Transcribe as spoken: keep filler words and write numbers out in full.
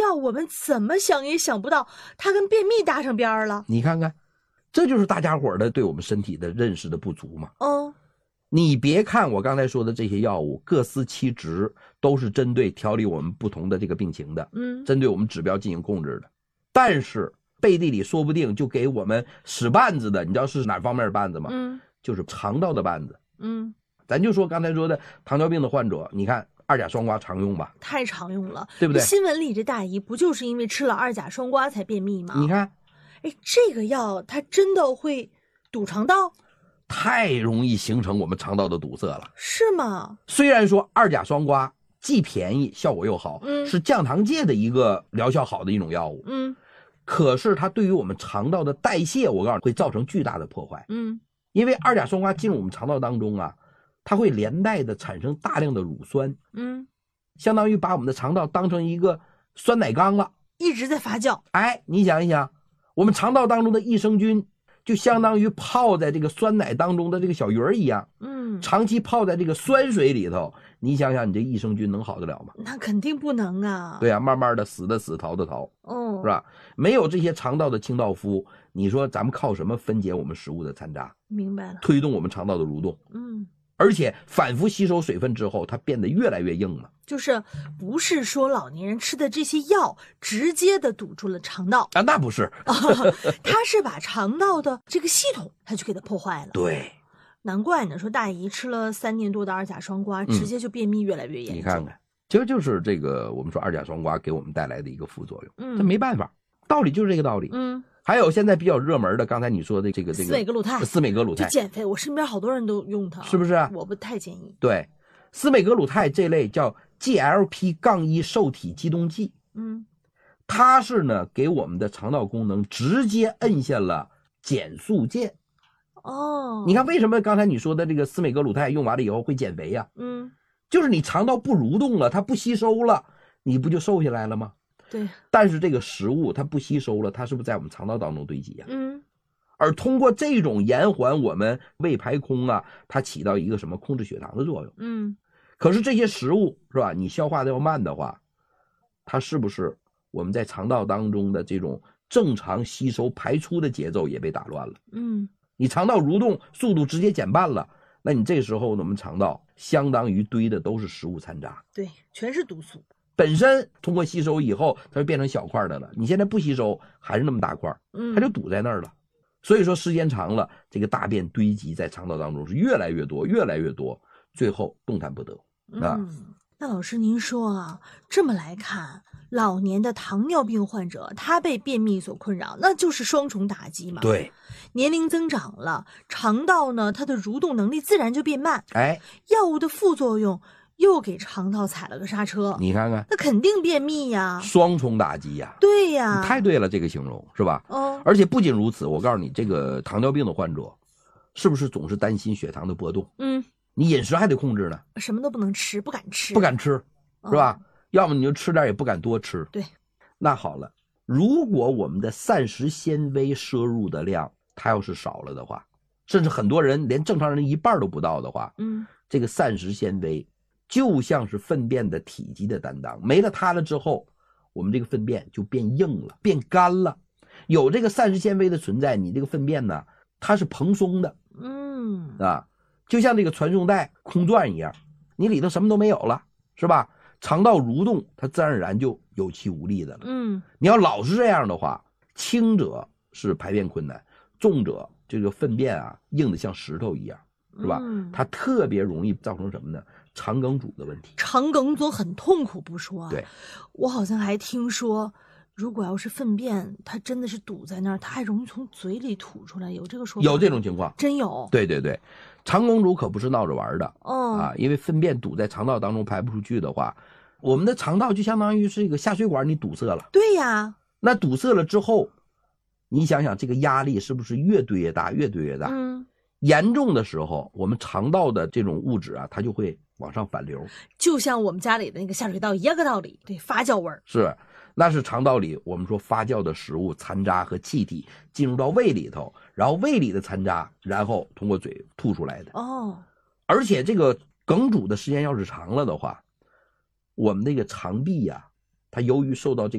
那我们怎么想也想不到它跟便秘搭上边儿了。 你看看，这就是大家伙的对我们身体的认识的不足嘛。 哦， 你别看我刚才说的这些药物各司其职，都是针对调理我们不同的这个病情的， 嗯， 针对我们指标进行控制的。但是背地里说不定就给我们使绊子的，你知道是哪方面的绊子吗？ 嗯， 就是肠道的绊子。 嗯， 咱就说刚才说的糖尿病的患者，你看二甲双胍常用吧？ 太常用了， 对不对？ 新闻里这大姨不就是因为吃了二甲双胍才便秘吗？ 你看， 哎，这个药它真的会堵肠道？ 太容易形成我们肠道的堵塞了。 是吗？ 虽然说二甲双胍既便宜效果又好， 嗯， 是降糖界的一个疗效好的一种药物， 嗯， 可是它对于我们肠道的代谢，我告诉你会造成巨大的破坏。 嗯， 因为二甲双胍进入我们肠道当中啊，它会连带的产生大量的乳酸， 嗯， 相当于把我们的肠道当成一个酸奶缸了， 一直在发酵。 哎，你想一想，我们肠道当中的益生菌就相当于泡在这个酸奶当中的这个小鱼儿一样， 嗯， 长期泡在这个酸水里头，你想想你这益生菌能好得了吗？ 那肯定不能啊。 对啊，慢慢的死的死，逃的逃， 哦， 是吧？没有这些肠道的清道夫，你说咱们靠什么分解我们食物的残渣， 明白了。 推动我们肠道的蠕动？ 嗯， 而且反复吸收水分之后，它变得越来越硬了。 就是不是说老年人吃的这些药直接的堵住了肠道啊？那不是， 它是把肠道的这个系统，它就给它破坏了。 对， 难怪呢，说大姨吃了三年多的二甲双胍，直接就便秘越来越严重。 你看看，其实就是这个我们说二甲双胍给我们带来的一个副作用。 嗯， 这没办法，道理就是这个道理。 嗯。 还有现在比较热门的，刚才你说的这个这个司美格鲁肽， 司美格鲁肽就减肥，我身边好多人都用它， 是不是？ 我不太建议。 对，司美格鲁肽这类叫 G L P 一 受体激动剂， 嗯， 它是呢给我们的肠道功能直接摁下了减速键。 哦， 你看为什么刚才你说的这个司美格鲁肽用完了以后会减肥呀？ 嗯， 就是你肠道不蠕动了，它不吸收了，你不就瘦下来了吗？ 对。 但是这个食物它不吸收了，它是不是在我们肠道当中堆积呀？ 嗯。 而通过这种延缓我们胃排空啊，它起到一个什么控制血糖的作用。 嗯。 可是这些食物是吧？你消化的要慢的话，它是不是我们在肠道当中的这种正常吸收排出的节奏也被打乱了？ 嗯。 你肠道蠕动速度直接减半了，那你这时候我们肠道相当于堆的都是食物残渣， 对，全是毒素。 本身通过吸收以后，它就变成小块的了。你现在不吸收，还是那么大块， 嗯， 它就堵在那儿了。所以说时间长了，这个大便堆积在肠道当中是越来越多，越来越多，最后动弹不得啊。 嗯，那老师您说啊，这么来看，老年的糖尿病患者他被便秘所困扰，那就是双重打击嘛。 对， 年龄增长了，肠道呢它的蠕动能力自然就变慢， 哎， 药物的副作用又给肠道踩了个刹车， 你看看， 那肯定便秘呀， 双重打击呀。 对呀， 太对了，这个形容是吧？ 哦， 而且不仅如此，我告诉你，这个糖尿病的患者，是不是总是担心血糖的波动？ 嗯， 你饮食还得控制呢， 什么都不能吃，不敢吃， 不敢吃，是吧？ 哦， 要么你就吃点也不敢多吃。 对， 那好了，如果我们的膳食纤维摄入的量，它要是少了的话，甚至很多人连正常人一半都不到的话， 嗯， 这个膳食纤维就像是粪便的体积的担当，没了它了之后，我们这个粪便就变硬了，变干了。有这个膳食纤维的存在，你这个粪便呢，它是蓬松的， 嗯啊，就像这个传送带空转一样，你里头什么都没有了，是吧？肠道蠕动，它自然而然就有气无力的了。 嗯， 你要老是这样的话，轻者是排便困难，重者这个粪便啊硬的像石头一样，是吧？ 嗯， 它特别容易造成什么呢？肠梗阻的问题。 肠梗阻很痛苦不说啊， 对， 我好像还听说，如果要是粪便它真的是堵在那儿，它还容易从嘴里吐出来，有这个说法吗？ 有这种情况， 真有。 对对对，肠梗阻可不是闹着玩的。 哦啊，因为粪便堵在肠道当中排不出去的话，我们的肠道就相当于是一个下水管，你堵塞了。 对呀， 那堵塞了之后，你想想这个压力是不是越堆越大，越堆越大？ 嗯， 严重的时候，我们肠道的这种物质啊，它就会往上反流， 就像我们家里的那个下水道一样个道理，对，发酵味儿。 是，那是肠道里我们说发酵的食物残渣和气体进入到胃里头，然后胃里的残渣，然后通过嘴吐出来的。 哦， 而且这个梗阻的时间要是长了的话，我们那个肠壁呀、它由于受到这个